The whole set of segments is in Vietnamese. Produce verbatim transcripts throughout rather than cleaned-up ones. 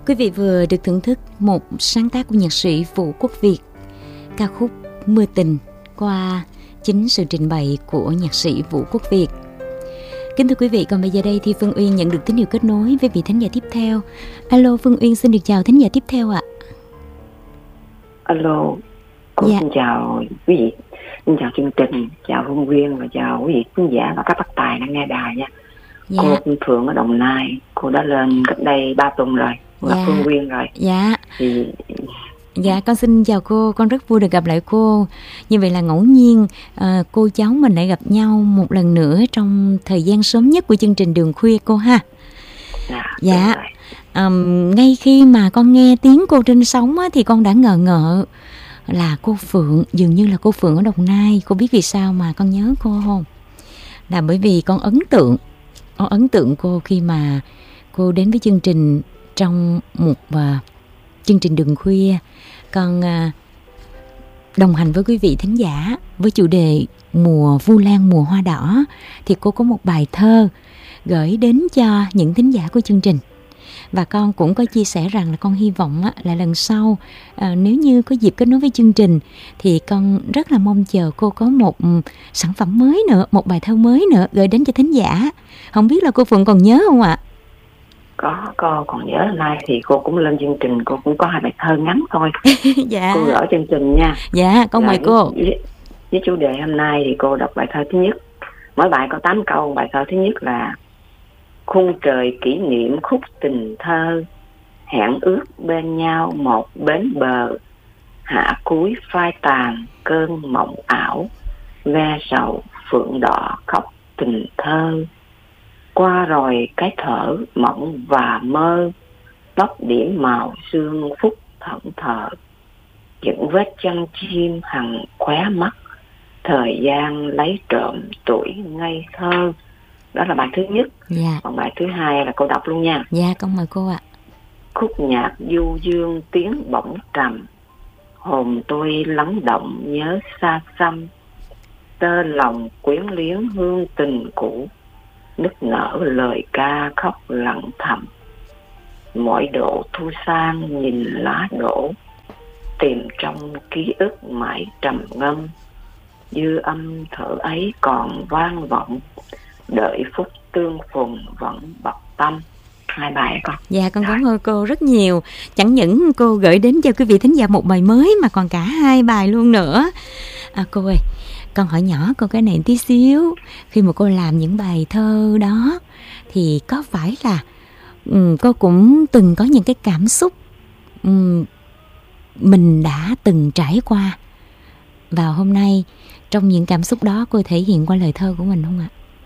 Quý vị vừa được thưởng thức một sáng tác của nhạc sĩ Vũ Quốc Việt, ca khúc Mưa Tình qua chính sự trình bày của nhạc sĩ Vũ Quốc Việt. Kính thưa quý vị, còn bây giờ đây thì Phương Uyên nhận được tín hiệu kết nối với vị thính giả tiếp theo. Alo, Phương Uyên xin được chào thính giả tiếp theo ạ. Alo, cô dạ. Xin chào quý vị, xin chào chương trình, chào Phương Uyên và chào quý vị khán giả và các bác tài đang nghe đài nha. Dạ. Cô Phượng ở Đồng Nai, cô đã lên cách đây ba tuần rồi, gặp dạ. Phương Uyên rồi. Dạ. Thì... Dạ, con xin chào cô, con rất vui được gặp lại cô. Như vậy là ngẫu nhiên à, cô cháu mình lại gặp nhau một lần nữa trong thời gian sớm nhất của chương trình Đường Khuya cô ha. Dạ. Dạ. Um, ngay khi mà con nghe tiếng cô trên sóng á, thì con đã ngờ ngợ là cô Phượng, dường như là cô Phượng ở Đồng Nai. Cô biết vì sao mà con nhớ cô không? Là bởi vì con ấn tượng, con ấn tượng cô khi mà cô đến với chương trình trong một uh, chương trình Đường Khuya. Con uh, đồng hành với quý vị thính giả với chủ đề Mùa Vu Lan mùa hoa đỏ, thì cô có một bài thơ gửi đến cho những thính giả của chương trình. Và con cũng có chia sẻ rằng là con hy vọng á, là lần sau à, nếu như có dịp kết nối với chương trình thì con rất là mong chờ cô có một um, sản phẩm mới nữa, một bài thơ mới nữa gửi đến cho thính giả. Không biết là cô Phượng còn nhớ không ạ? Có, cô còn nhớ. Hôm nay thì cô cũng lên chương trình, cô cũng có hai bài thơ ngắn thôi. Dạ. Cô gửi chương trình nha. Dạ, con mời cô. Với, với chủ đề hôm nay thì cô đọc bài thơ thứ nhất. Mỗi bài có tám câu. Bài thơ thứ nhất là: khung trời kỷ niệm khúc tình thơ, hẹn ước bên nhau một bến bờ, hạ cuối phai tàn cơn mộng ảo, ve sầu phượng đỏ khóc tình thơ. Qua rồi cái thở mộng và mơ, tóc điểm màu sương phút thẫn thờ, những vết chân chim hằng khóe mắt, thời gian lấy trộm tuổi ngây thơ. Đó là bài thứ nhất. Dạ. Còn bài thứ hai là cô đọc luôn nha. Dạ, con mời cô ạ. Khúc nhạc du dương tiếng bỗng trầm, hồn tôi lắng động nhớ xa xăm, tơ lòng quyến luyến hương tình cũ, nức nở lời ca khóc lặng thầm. Mỗi độ thu sang nhìn lá đổ, tìm trong ký ức mãi trầm ngâm, dư âm thở ấy còn vang vọng, đợi phút tương phùng vẫn bật tâm. Hai bài con. Dạ, con cảm ơn cô rất nhiều. Chẳng những cô gửi đến cho quý vị thính giả một bài mới mà còn cả hai bài luôn nữa. À, cô ơi, con hỏi nhỏ cô cái này tí xíu. Khi mà cô làm những bài thơ đó thì có phải là um, cô cũng từng có những cái cảm xúc um, mình đã từng trải qua, và hôm nay trong những cảm xúc đó cô thể hiện qua lời thơ của mình không ạ?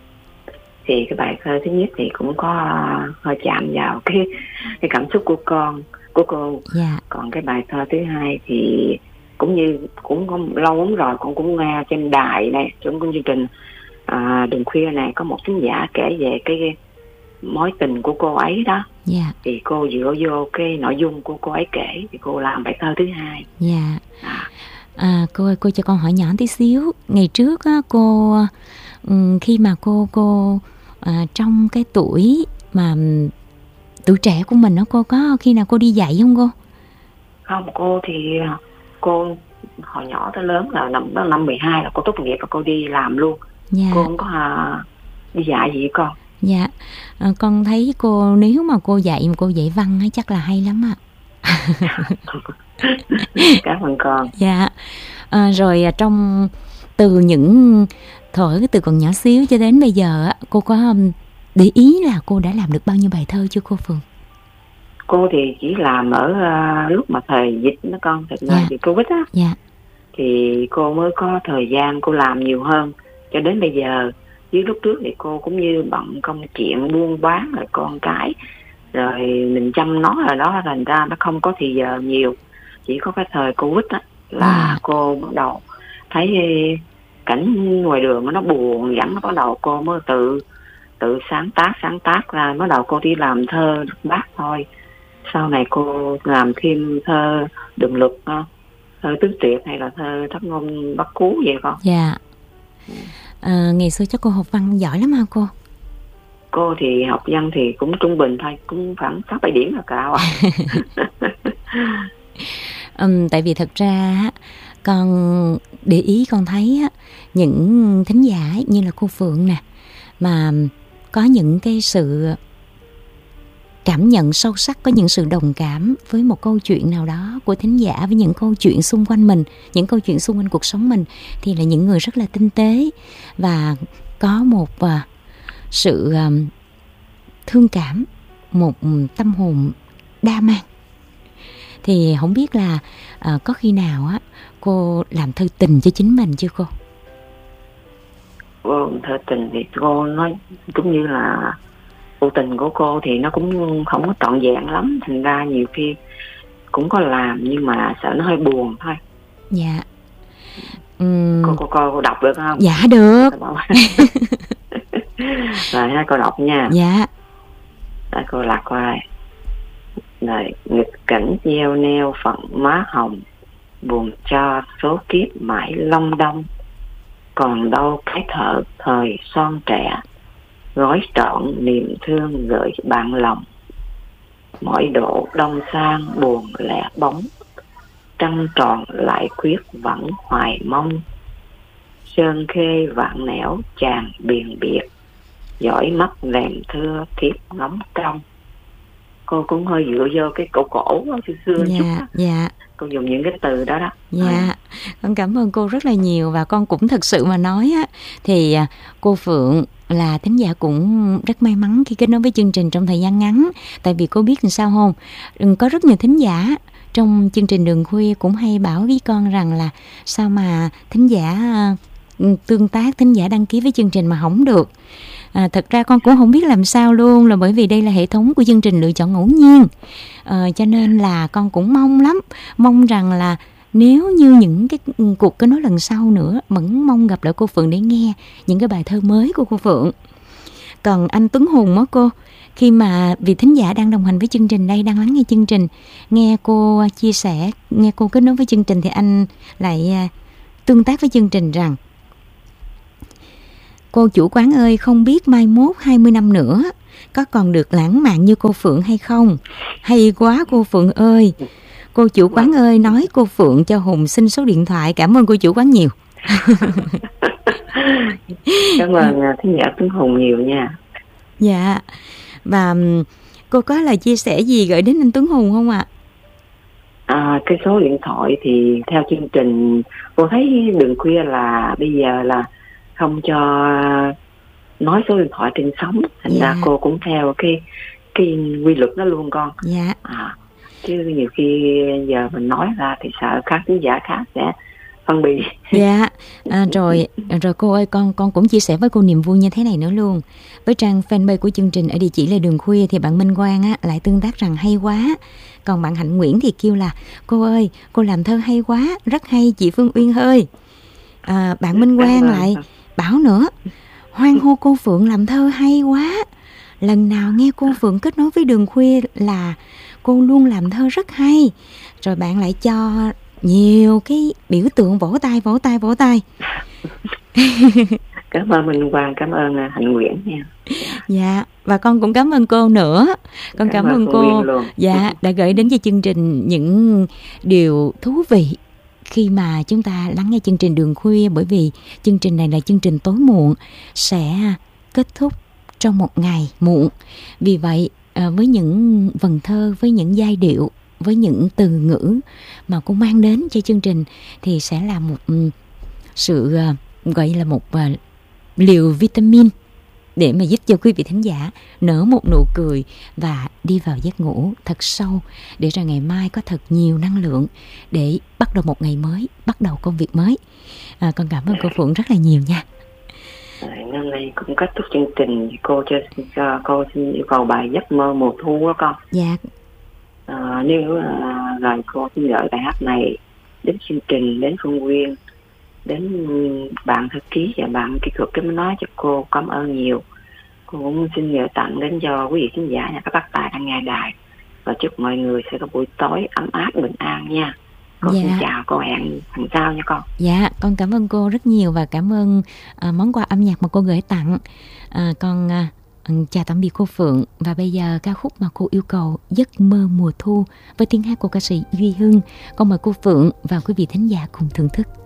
Thì cái bài thơ thứ nhất thì cũng có hơi chạm vào cái cái cảm xúc của con của cô. Dạ. Còn cái bài thơ thứ hai thì cũng như cũng có lâu lắm rồi con cũng nghe trên đài này, trong chương trình à, Đường Khuya này có một thính giả kể về cái, cái mối tình của cô ấy đó. Dạ. Thì cô dựa vô cái nội dung của cô ấy kể thì cô làm bài thơ thứ hai. Dạ. À. À, cô ơi, cô cho con hỏi nhỏ tí xíu. Ngày trước á, cô um, khi mà cô cô à, trong cái tuổi mà tuổi trẻ của mình đó, cô có khi nào cô đi dạy không cô? Không, cô thì cô hồi nhỏ tới lớn là năm năm mười hai là cô tốt nghiệp và cô đi làm luôn. Dạ. Cô không có à, đi dạy gì con. Dạ. À, con thấy cô nếu mà cô dạy mà cô dạy văn ấy chắc là hay lắm ạ. Cảm ơn con. Dạ. À, rồi trong từ những thổi từ còn nhỏ xíu cho đến bây giờ cô có để ý là cô đã làm được bao nhiêu bài thơ chưa cô Phượng? Cô thì chỉ làm ở uh, lúc mà thời dịch đó con, thời dạ. dịch Covid á. Dạ. Thì cô mới có thời gian cô làm nhiều hơn cho đến bây giờ. Chứ lúc trước thì cô cũng như bận công chuyện buôn bán rồi con cái, rồi mình chăm nó rồi đó, thành ra nó không có thì giờ nhiều. Chỉ có cái thời Covid á là dạ. cô bắt đầu thấy cảnh ngoài đường nó buồn vắng, nó bắt đầu cô mới tự tự sáng tác sáng tác ra, bắt đầu cô đi làm thơ bác thôi. Sau này cô làm thêm thơ đường lực, thơ tứ tuyệt hay là thơ thất ngôn Bắc Cú vậy con. Dạ. À, ngày xưa chắc cô học văn giỏi lắm hả cô? cô thì học văn thì cũng trung bình thôi, cũng khoảng sáu bảy điểm là cao à. um, tại vì thật ra con để ý con thấy á, những thính giả như là cô Phượng nè, mà có những cái sự cảm nhận sâu sắc, có những sự đồng cảm với một câu chuyện nào đó của thính giả, với những câu chuyện xung quanh mình, những câu chuyện xung quanh cuộc sống mình, thì là những người rất là tinh tế và có một uh, sự um, thương cảm, một um, tâm hồn đa mang. Thì không biết là uh, có khi nào á cô làm thơ tình cho chính mình chưa cô? Cô thơ tình thì cô nói cũng như là cuộc tình của cô thì nó cũng không có trọn vẹn lắm, thành ra nhiều khi cũng có làm nhưng mà sợ nó hơi buồn thôi. Dạ. Uhm... Cô, cô, cô, cô đọc được không? Dạ được. Rồi hai cô đọc nha. Dạ. Rồi cô lạc qua. Rồi nghịch cảnh gieo neo phận má hồng, buồn cho số kiếp mãi long đong. Còn đâu cái thở thời son trẻ, gói trọn niềm thương gửi bạn lòng. Mỗi độ đông sang buồn lẻ bóng, trăng tròn lại khuyết vẫn hoài mong. Sơn khê vạn nẻo chàng biền biệt, dõi mắt rèm thưa thiếp ngóng trong. Cô cũng hơi dựa vô cái cổ cổ xưa xưa dạ, chút đó. Dạ. Cô dùng những cái từ đó đó. Dạ, con cảm ơn cô rất là nhiều. Và con cũng thật sự mà nói á, thì cô Phượng là thính giả cũng rất may mắn khi kết nối với chương trình trong thời gian ngắn. Tại vì cô biết làm sao không, có rất nhiều thính giả trong chương trình Đường Khuya cũng hay bảo với con rằng là sao mà thính giả tương tác, thính giả đăng ký với chương trình mà không được. À, thật ra con cũng không biết làm sao luôn, là bởi vì đây là hệ thống của chương trình lựa chọn ngẫu nhiên, à, cho nên là con cũng mong lắm, mong rằng là nếu như những cái cuộc kết nối lần sau nữa, vẫn mong gặp lại cô Phượng để nghe những cái bài thơ mới của cô Phượng. Còn anh Tuấn Hùng á cô, khi mà vì thính giả đang đồng hành với chương trình đây, đang lắng nghe chương trình, nghe cô chia sẻ, nghe cô kết nối với chương trình, thì anh lại tương tác với chương trình rằng: cô chủ quán ơi, không biết mai mốt hai mươi năm nữa có còn được lãng mạn như cô Phượng hay không? Hay quá cô Phượng ơi. Cô chủ quán ơi, nói cô Phượng cho Hùng xin số điện thoại. Cảm ơn cô chủ quán nhiều. Cảm ơn thính giả Tuấn Hùng nhiều nha. Dạ. Và cô có lời chia sẻ gì gửi đến anh Tuấn Hùng không ạ? À, cái số điện thoại thì theo chương trình cô thấy Đường Khuya là bây giờ là không cho nói số điện thoại trên sóng, thành dạ. ra cô cũng theo cái cái quy luật đó luôn con. Dạ. À, chứ nhiều khi giờ mình nói ra thì sợ các khán giả khác sẽ phân biệt. Dạ. À, rồi rồi cô ơi, con con cũng chia sẻ với cô niềm vui như thế này nữa luôn. Với trang fanpage của chương trình ở địa chỉ là Đường Khuya thì bạn Minh Quang á lại tương tác rằng hay quá. Còn bạn Hạnh Nguyễn thì kêu là: cô ơi, cô làm thơ hay quá, rất hay chị Phương Uyên ơi. À, bạn Minh Quang lại bảo nữa: hoan hô cô Phượng làm thơ hay quá. Lần nào nghe cô Phượng kết nối với Đường Khuya là cô luôn làm thơ rất hay. Rồi bạn lại cho nhiều cái biểu tượng vỗ tay, vỗ tay, vỗ tay. Cảm ơn Minh Quang, cảm ơn Hạnh Nguyễn nha. Dạ, và con cũng cảm ơn cô nữa. Con cảm, cảm ơn cô dạ đã gửi đến cho chương trình những điều thú vị khi mà chúng ta lắng nghe chương trình Đường Khuya. Bởi vì chương trình này là chương trình tối muộn, sẽ kết thúc trong một ngày muộn. Vì vậy với những vần thơ, với những giai điệu, với những từ ngữ mà cô mang đến cho chương trình thì sẽ là một sự gọi là một liều vitamin để mà giúp cho quý vị thính giả nở một nụ cười và đi vào giấc ngủ thật sâu, để ra ngày mai có thật nhiều năng lượng để bắt đầu một ngày mới, bắt đầu công việc mới. À, con cảm ơn cô Phượng rất là nhiều nha. Năm nay cũng kết thúc chương trình, cô cho, cho cô xin yêu cầu bài Giấc mơ mùa thu đó con. Dạ. À, nếu à, rồi cô xin gửi bài hát này đến chương trình, đến Phương Uyên, đến bạn thư ký và bạn kỹ thuật, cái nói cho cô cảm ơn nhiều. Cô cũng xin gửi tặng đến cho quý vị khán giả và các bác tài đang nghe đài, và chúc mọi người sẽ có buổi tối ấm áp bình an nha. Cô dạ. xin chào, cô hẹn lần sau nha con. Dạ, con cảm ơn cô rất nhiều và cảm ơn uh, món quà âm nhạc mà cô gửi tặng. Uh, con uh, Chào tạm biệt cô Phượng. Và bây giờ ca khúc mà cô yêu cầu, Giấc mơ mùa thu, với tiếng hát của ca sĩ Duy Hưng. Con mời cô Phượng và quý vị thính giả cùng thưởng thức.